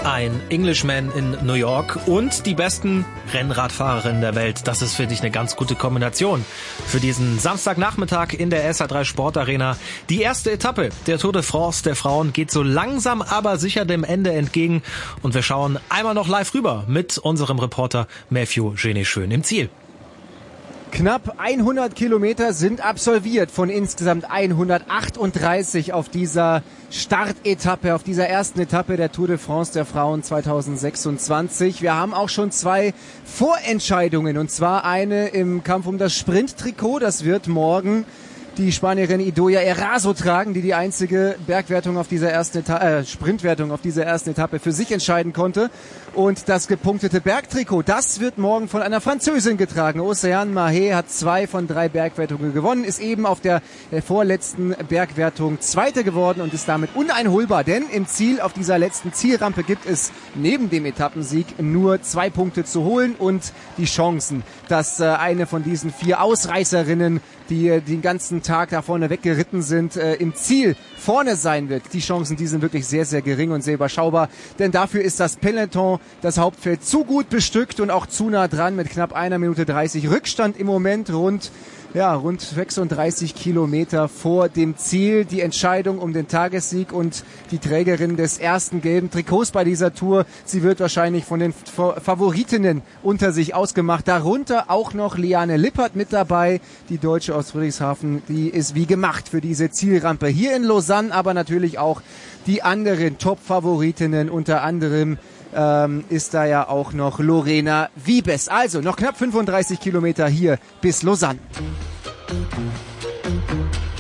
ein Englishman in New York und die besten Rennradfahrerinnen der Welt. Das ist, finde ich, eine ganz gute Kombination für diesen Samstagnachmittag in der SA3 Sportarena. Die erste Etappe der Tour de France der Frauen geht so langsam aber sicher dem Ende entgegen und wir schauen einmal noch live rüber mit unserem Reporter Matthew Genet-Schön im Ziel. Knapp 100 Kilometer sind absolviert von insgesamt 138 auf dieser Startetappe, auf dieser ersten Etappe der Tour de France der Frauen 2026. Wir haben auch schon 2 Vorentscheidungen, und zwar eine im Kampf um das Sprinttrikot. Das wird morgen die Spanierin Idoia Eraso tragen, die einzige Bergwertung auf dieser ersten Sprintwertung auf dieser ersten Etappe für sich entscheiden konnte. Und das gepunktete Bergtrikot, das wird morgen von einer Französin getragen. Océane Mahé hat 2 von 3 Bergwertungen gewonnen, ist eben auf der vorletzten Bergwertung Zweiter geworden und ist damit uneinholbar. Denn im Ziel, auf dieser letzten Zielrampe, gibt es neben dem Etappensieg nur 2 Punkte zu holen und die Chancen, dass eine von diesen 4 Ausreißerinnen, die den ganzen Tag da vorne weggeritten sind, im Ziel vorne sein wird. Die Chancen, die sind wirklich sehr, sehr gering und sehr überschaubar, denn dafür ist das Peloton, das Hauptfeld, zu gut bestückt und auch zu nah dran mit knapp 1 Minute 30 Rückstand im Moment, rund 36 Kilometer vor dem Ziel. Die Entscheidung um den Tagessieg und die Trägerin des ersten gelben Trikots bei dieser Tour, sie wird wahrscheinlich von den Favoritinnen unter sich ausgemacht. Darunter auch noch Liane Lippert mit dabei, die Deutsche aus Friedrichshafen, die ist wie gemacht für diese Zielrampe hier in Lausanne, aber natürlich auch die anderen Top-Favoritinnen, unter anderem ist da ja auch noch Lorena Wiebes. Also noch knapp 35 Kilometer hier bis Lausanne.